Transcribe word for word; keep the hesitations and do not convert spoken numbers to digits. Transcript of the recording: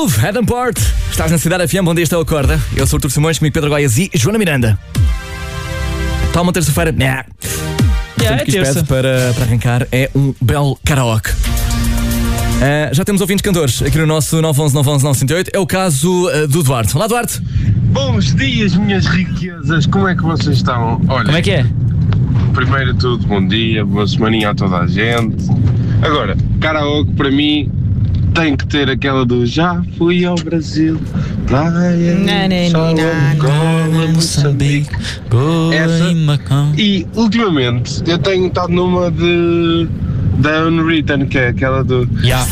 Move, Adam Port. Estás na Cidade F M, bom dia, este é o Acorda. Eu sou o Artur Simões, comigo Pedro Goiás e Joana Miranda. Está uma terça-feira. Nah. Yeah, Sempre é que terça. isto para, para arrancar é um belo karaoke. Uh, já temos ouvintes cantores aqui no nosso nove onze nove onze nove zero oito. É o caso uh, do Duarte. Olá, Duarte. Bons dias, minhas riquezas, como é que vocês estão? Olha, Como é que é? primeiro de tudo, bom dia, boa semaninha a toda a gente. Agora, karaoke para mim tem que ter aquela do já fui ao Brasil, praia, sol, Angola, Moçambique. Essa. E ultimamente eu tenho estado numa de da Unwritten, que é aquela do Yeah.